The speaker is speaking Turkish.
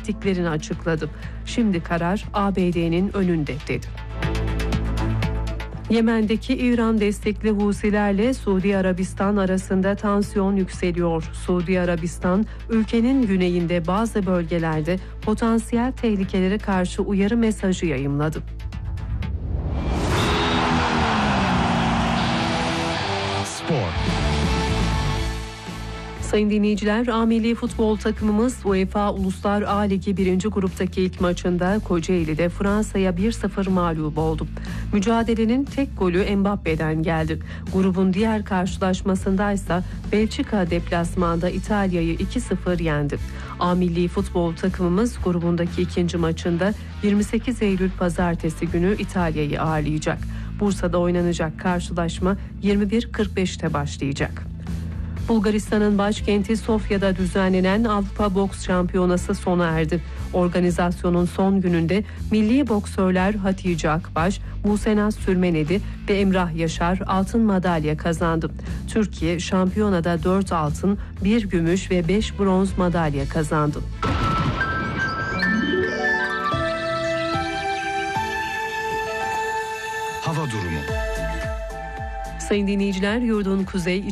ettiklerini açıkladı. Şimdi karar ABD'nin önünde dedi. Yemen'deki İran destekli Husilerle Suudi Arabistan arasında tansiyon yükseliyor. Suudi Arabistan, ülkenin güneyinde bazı bölgelerde potansiyel tehlikelere karşı uyarı mesajı yayımladı. Spor. Sayın dinleyiciler, A Milli Futbol takımımız UEFA Uluslar A Ligi 1. gruptaki ilk maçında Kocaeli'de Fransa'ya 1-0 mağlup oldu. Mücadelenin tek golü Mbappe'den geldi. Grubun diğer karşılaşmasındaysa Belçika deplasmanda İtalya'yı 2-0 yendi. A Milli Futbol takımımız grubundaki ikinci maçında 28 Eylül Pazartesi günü İtalya'yı ağırlayacak. Bursa'da oynanacak karşılaşma 21.45'te başlayacak. Bulgaristan'ın başkenti Sofya'da düzenlenen Avrupa Boks Şampiyonası sona erdi. Organizasyonun son gününde milli boksörler Hatice Akbaş, Musenaz Sürmeneli ve Emrah Yaşar altın madalya kazandı. Türkiye şampiyonada 4 altın, 1 gümüş ve 5 bronz madalya kazandı. Hava durumu. Sayın dinleyiciler, yurdun kuzey